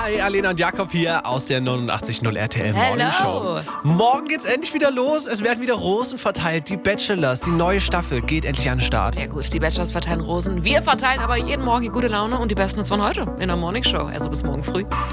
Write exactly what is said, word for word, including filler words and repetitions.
Hi, Alena und Jakob hier aus der neunundachtzig Komma null R T L Morning Show. Hello. Morgen geht's endlich wieder los. Es werden wieder Rosen verteilt. Die Bachelors, die neue Staffel geht endlich an den Start. Ja gut, die Bachelors verteilen Rosen. Wir verteilen aber jeden Morgen die gute Laune und die besten von heute in der Morning Show. Also bis morgen früh.